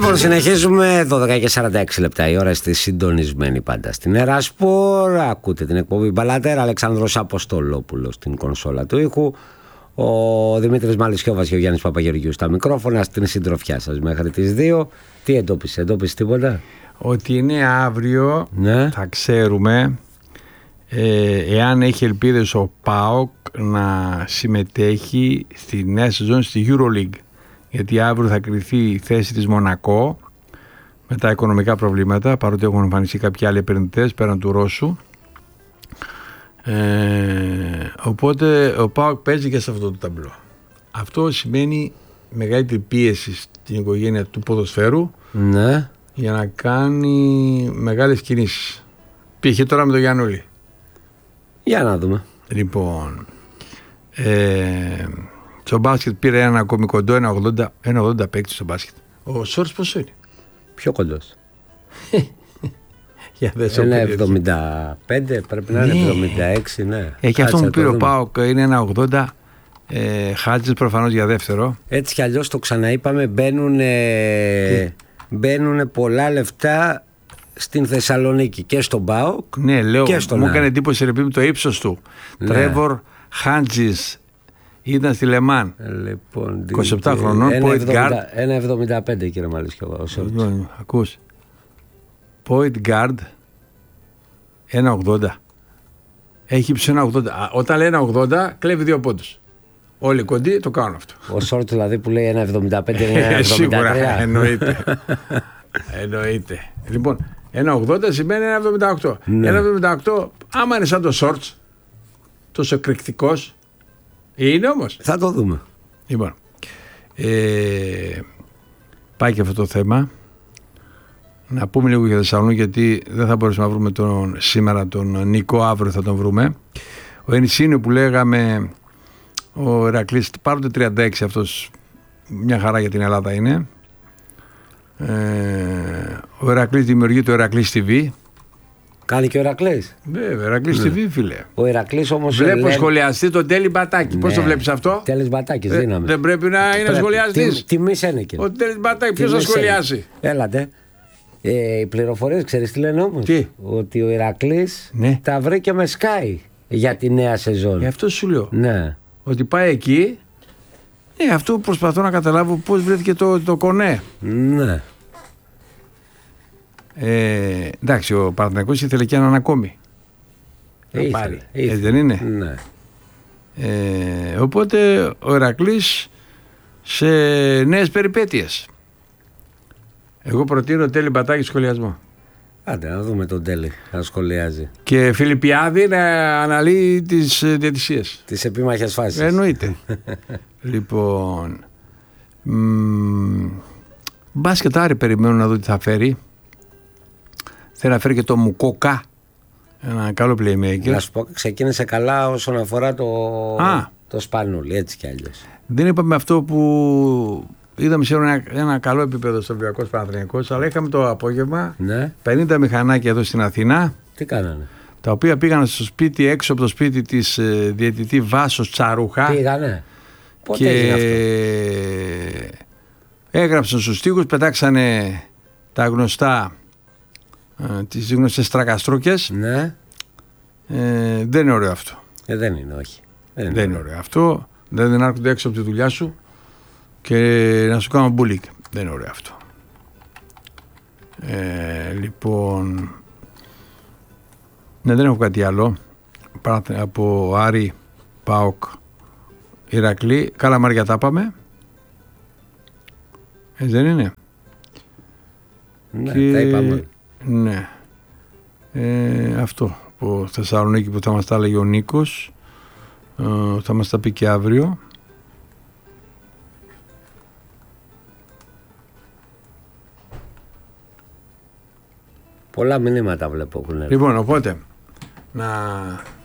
Λοιπόν, συνεχίζουμε 12 και 46 λεπτά η ώρα. Είστε συντονισμένοι πάντα στην Ερασπορ. Ακούτε την εκπομπή Μπαλατέρα. Αλεξάνδρος Αποστολόπουλος στην κονσόλα του ήχου. Ο Δημήτρης Μαλισιώβας και ο Γιάννης Παπαγεωργιού στα μικρόφωνα. Στην συντροφιά σας μέχρι τις 2. Τι εντόπισε τίποτα? Ότι είναι αύριο, ναι. Θα ξέρουμε εάν έχει ελπίδες ο ΠΑΟΚ να συμμετέχει στη νέα σεζόν στη EuroLeague. Γιατί αύριο θα κριθεί η θέση της Μονακό με τα οικονομικά προβλήματα, παρότι έχουν εμφανιστεί κάποιοι άλλοι επενδυτές πέραν του Ρώσου. Οπότε ο ΠΑΟΚ παίζει και σε αυτό το ταμπλό. Αυτό σημαίνει μεγαλύτερη πίεση στην οικογένεια του ποδοσφαίρου, ναι. Για να κάνει μεγάλες κινήσεις. Πήγε τώρα με τον Γιαννούλη. Για να δούμε. Λοιπόν, στο μπάσκετ πήρε ένα ακόμη κοντό, 1,80 παίκτη στο μπάσκετ. Ο Σόρτς πόσο είναι? Πιο κοντός. Για δες, 1,75 πρέπει να είναι, 76, ναι. Και αυτό που πήρε ο ΠΑΟΚ είναι 1,80. Χάτζης προφανώς για δεύτερο. Έτσι κι αλλιώς το ξαναείπαμε, μπαίνουν πολλά λεφτά στην Θεσσαλονίκη και στον ΠΑΟΚ. Ναι, λέω, και στον μου έκανε εντύπωση το ύψος του. Ναι. Τρέβορ Χάτζης ήταν στη Λεμάν. Λοιπόν, 27 χρονών, point guard. 1,75 κύριε Μαλισιώβα. Λοιπόν, ακούς. Point guard 1,80. Έχει ύψος 1,80. Όταν λέει 1,80 κλέβει 2 πόντους. Όλοι κοντοί το κάνουν αυτό. Ο Σόρτ δηλαδή που λέει 1,75 είναι 1,73. Σίγουρα, εννοείται. Λοιπόν, 1,80 σημαίνει 1,78. Ναι. 1,78, άμα είναι σαν το Σόρτς, τόσο εκρηκτικός, είναι όμως. Θα το δούμε. Λοιπόν, πάει και αυτό το θέμα. Να πούμε λίγο για Θεσσαλονίκη, γιατί δεν θα μπορέσουμε να βρούμε σήμερα τον Νικό, αύριο θα τον βρούμε. Ο Ενισίνιο που λέγαμε, ο Ηρακλής, πάρονται 36 αυτός, μια χαρά για την Ελλάδα είναι. Ο Ηρακλής δημιουργεί το Ηρακλής TV. Κάνει και ο Ηρακλής. Βέβαια, Ηρακλής TV, φίλε. Ο Ηρακλής όμως. Βλέπω σχολιαστή τον Τέλη Μπατάκη. Πώς το βλέπεις αυτό? Τέλης Μπατάκης, δύναμη. Δεν πρέπει να είναι σχολιαστής. Τιμής είναι και. Ο Τέλης Μπατάκη, ποιος θα σχολιάσει? Έλατε. Οι πληροφορίες, ξέρεις τι λένε όμως? Τι? Ότι ο Ηρακλής ναι. τα βρήκε με Sky για τη νέα σεζόν. Γι' αυτό σου λέω. Ναι. Ότι πάει εκεί. Αυτό προσπαθώ να καταλάβω πώς βρέθηκε το κονέ. Ναι. Εντάξει, ο Παναθηναϊκός ήθελε και έναν ακόμη. Ήθελε. Δεν είναι? Ναι. Οπότε ο Ηρακλής σε νέες περιπέτειες. Εγώ προτείνω Τέλη Μπατάκη σχολιασμό. Άντε να δούμε τον Τέλη να σχολιάζει. Και Φιλιππιάδη να αναλύει τις διαιτησίες. Τις επίμαχες φάσεις. Εννοείται. Λοιπόν, μπάσκετ Άρη περιμένω να δω τι θα φέρει. Θέλει να φέρει και το Μουκόκα, ένα καλό playmaker. Να σου πω, ξεκίνησε καλά όσον αφορά το Σπανούλι, έτσι κι αλλιώς. Δεν είπαμε αυτό που είδαμε σε ένα καλό επίπεδο στο Ολυμπιακός Παναθηναϊκός, αλλά είχαμε το απόγευμα 50 μηχανάκια εδώ στην Αθήνα. Τι κάνανε? Τα οποία πήγαν στο σπίτι, έξω από το σπίτι της διαιτητή Βάσος Τσαρούχα. Πήγανε. Πότε και αυτό? Έγραψαν στους τοίχους, πετάξανε τα γνωστά, τις γνωστές τρακαστρούκες. Ναι. Δεν είναι ωραίο αυτό. Δεν είναι, όχι. Δεν είναι ωραίο αυτό. Δεν έρχονται έξω από τη δουλειά σου και να σου κάνουν μπούλικ. Δεν είναι ωραίο αυτό. Λοιπόν, ναι, δεν έχω κάτι άλλο. Από Άρη, ΠΑΟΚ, Ηρακλή, Καλαμάρια τα πάμε. Δεν είναι? Ναι, τα είπαμε. Ναι. Αυτό από Θεσσαλονίκη που θα μας τα έλεγε ο Νίκος, θα μας τα πει και αύριο. Πολλά μηνύματα βλέπω. Λοιπόν, οπότε να